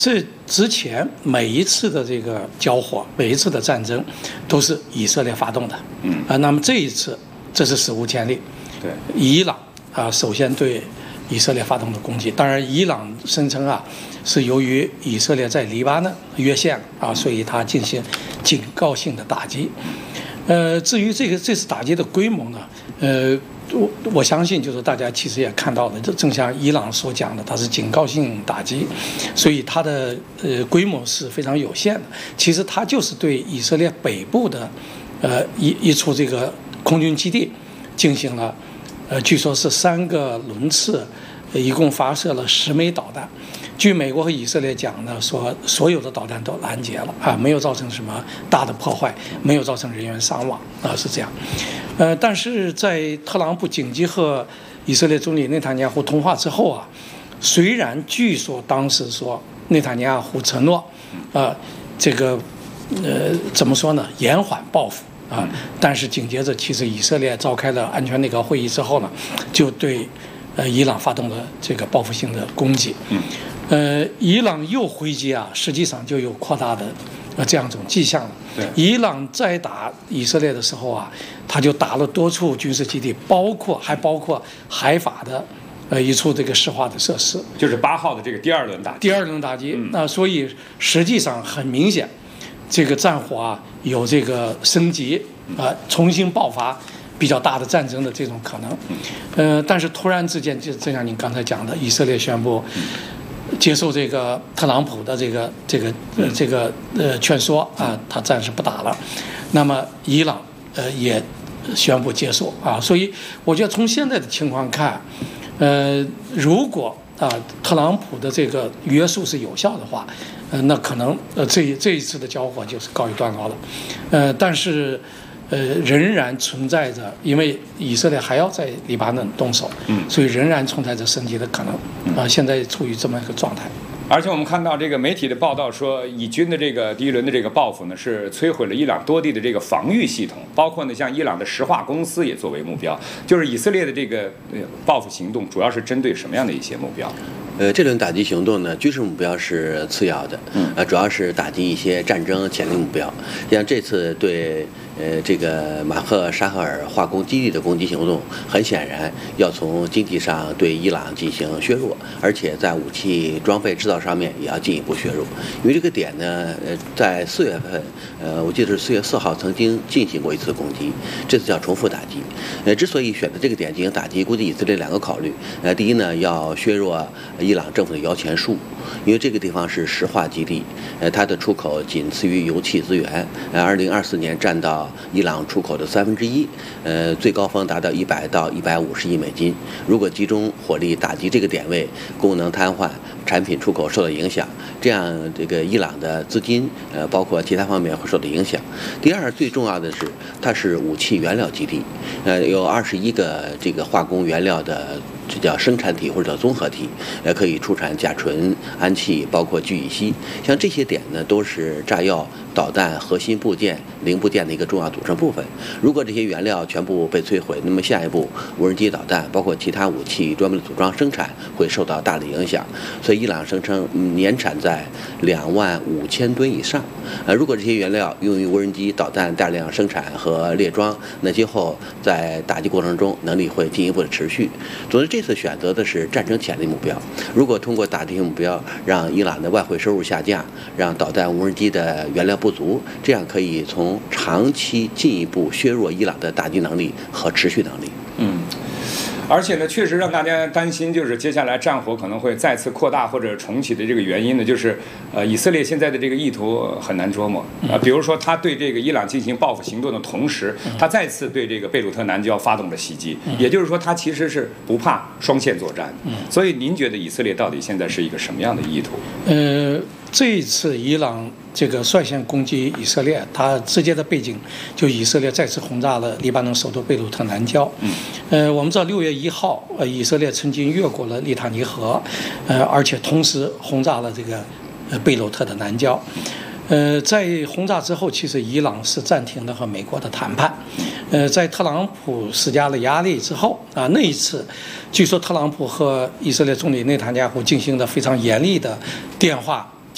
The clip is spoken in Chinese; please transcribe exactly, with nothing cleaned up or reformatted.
这之前每一次的这个交火，每一次的战争，都是以色列发动的。 嗯啊，那么这一次这是史无前例。 对， 伊朗啊，首先对以色列发动的攻击。当然，伊朗声称啊，是由于以色列在黎巴嫩越线啊，所以他进行警告性的打击。呃，至于这个这次打击的规模呢，呃，我我相信就是大家其实也看到了，这正像伊朗所讲的，它是警告性打击，所以它的呃规模是非常有限的。其实它就是对以色列北部的呃一一处这个空军基地进行了，呃，据说是三个轮次，一共发射了十枚导弹。据美国和以色列讲呢，说所有的导弹都拦截了啊，没有造成什么大的破坏，没有造成人员伤亡啊，是这样。呃，但是在特朗普紧急和以色列总理内塔尼亚胡通话之后啊，虽然据说当时说内塔尼亚胡承诺，啊，这个呃怎么说呢，延缓报复啊，但是紧接着其实以色列召开了安全内阁会议之后呢，就对呃伊朗发动了这个报复性的攻击。呃，伊朗又回击啊，实际上就有扩大的呃这样一种迹象了。 对， 伊朗在打以色列的时候啊，他就打了多处军事基地，包括还包括海法的呃一处这个石化的设施， 就是八号的这个第二轮打击。 第二轮打击，那、嗯呃、所以实际上很明显，这个战火啊有这个升级啊、呃，重新爆发比较大的战争的这种可能。呃，但是突然之间，就正像您刚才讲的，以色列宣布接受这个特朗普的这个这个呃这个呃劝说啊，他暂时不打了。那么伊朗呃也宣布接受啊，所以我觉得从现在的情况看，呃，如果啊特朗普的这个约束是有效的话，呃，那可能呃这这一次的交火就是告一段落了。呃，但是呃仍然存在着，因为以色列还要在黎巴嫩动手，嗯，所以仍然存在着升级的可能啊、呃。现在处于这么一个状态。 而且我们看到这个媒体的报道说，以军的这个第一轮的这个报复呢，是摧毁了伊朗多地的这个防御系统，包括呢像伊朗的石化公司也作为目标。就是以色列的这个报复行动，主要是针对什么样的一些目标？ 呃，这轮打击行动呢，军事目标是次要的，呃，主要是打击一些战争潜力目标，像这次对。呃，这个马赫沙赫尔化工基地的攻击行动，很显然要从经济上对伊朗进行削弱，而且在武器装备制造上面也要进一步削弱。因为这个点呢，呃，在四月份，呃，我记得是四月四号曾经进行过一次攻击，这次叫重复打击。呃，之所以选择这个点进行打击，估计以色列两个考虑。呃，第一呢，要削弱伊朗政府的摇钱树，因为这个地方是石化基地，呃，它的出口仅次于油气资源，呃，二零二四年占到伊朗出口的三分之一，呃，最高峰达到一百到一百五十亿美金。如果集中火力打击这个点位，功能瘫痪，产品出口受到影响，这样这个伊朗的资金，呃，包括其他方面会受到影响。第二，最重要的是，它是武器原料基地，呃，有二十一个这个化工原料的。这叫生产体或者叫综合体，呃，可以出产甲醇、氨气，包括聚乙烯，像这些点呢，都是炸药、导弹核心部件、零部件的一个重要组成部分。如果这些原料全部被摧毁，那么下一步无人机导弹，包括其他武器专门的组装生产会受到大的影响。所以伊朗声称年产在两万五千吨以上。呃，如果这些原料用于无人机导弹大量生产和列装，那今后在打击过程中能力会进一步的持续。总之，这次选择的是战争潜力目标。如果通过打击目标让伊朗的外汇收入下降，让导弹无人机的原料不足，这样可以从长期进一步削弱伊朗的打击能力和持续能力。 嗯。而且呢，确实让大家担心，就是接下来战火可能会再次扩大或者重启的这个原因呢，就是呃，以色列现在的这个意图很难捉摸啊、呃。比如说，他对这个伊朗进行报复行动的同时，他再次对这个贝鲁特南郊发动了袭击，也就是说，他其实是不怕双线作战。所以，您觉得以色列到底现在是一个什么样的意图？ 呃，这一次伊朗这个率先攻击以色列，它直接的背景就以色列再次轰炸了黎巴嫩首都贝鲁特南郊。嗯，呃，我们知道六月一号，呃，以色列曾经越过了利塔尼河，呃，而且同时轰炸了这个呃贝鲁特的南郊。呃，在轰炸之后，其实伊朗是暂停了和美国的谈判。呃，在特朗普施加了压力之后啊，那一次，据说特朗普和以色列总理内塔尼亚胡进行了非常严厉的电话